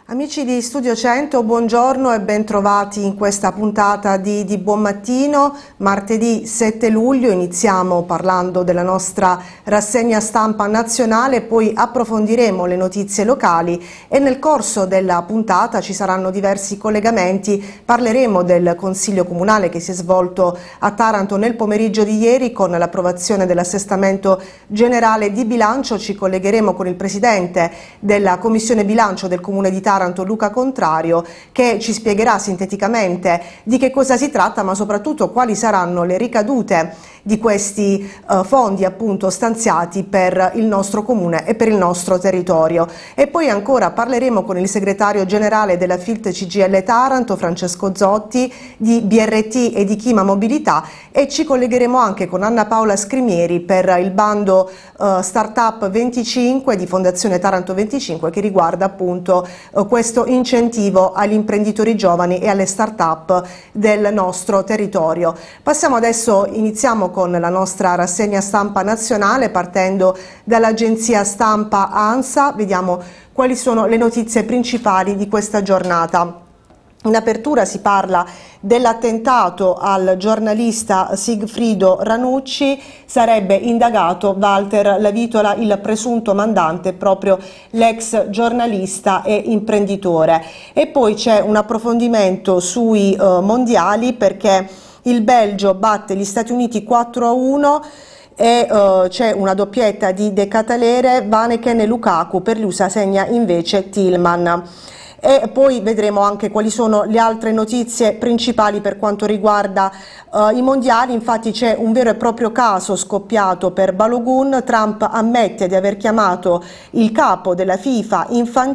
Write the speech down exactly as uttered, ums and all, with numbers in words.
Amici di Studio cento, buongiorno e bentrovati in questa puntata di, di Buon Mattino. Martedì sette luglio iniziamo parlando della nostra rassegna stampa nazionale, poi approfondiremo le notizie locali e nel corso della puntata ci saranno diversi collegamenti. Parleremo del Consiglio Comunale che si è svolto a Taranto nel pomeriggio di ieri con l'approvazione dell'assestamento generale di bilancio. Ci collegheremo con il Presidente della Commissione Bilancio del Comune di Taranto, Luca Contrario, che ci spiegherà sinteticamente di che cosa si tratta, ma soprattutto quali saranno le ricadute di questi uh, fondi appunto stanziati per il nostro comune e per il nostro territorio. E poi ancora parleremo con il segretario generale della Filt C G I L Taranto, Francesco Zotti, di B R T e di Chima Mobilità, e ci collegheremo anche con Anna Paola Scrimieri per il bando uh, Startup venticinque di Fondazione Taranto venticinque, che riguarda appunto uh, questo incentivo agli imprenditori giovani e alle start-up del nostro territorio. Passiamo adesso, iniziamo con la nostra rassegna stampa nazionale partendo dall'agenzia stampa ANSA. Vediamo quali sono le notizie principali di questa giornata. In apertura si parla dell'attentato al giornalista Sigfrido Ranucci. Sarebbe indagato Walter Lavitola, il presunto mandante, proprio l'ex giornalista e imprenditore. E poi c'è un approfondimento sui uh, mondiali, perché il Belgio batte gli Stati Uniti quattro a uno e uh, c'è una doppietta di De Catalere, Vaneken e Lukaku. Per l'U S A segna invece Tillman. E poi vedremo anche quali sono le altre notizie principali per quanto riguarda uh, i mondiali. Infatti c'è un vero e proprio caso scoppiato per Balogun. Trump ammette di aver chiamato il capo della FIFA Infantino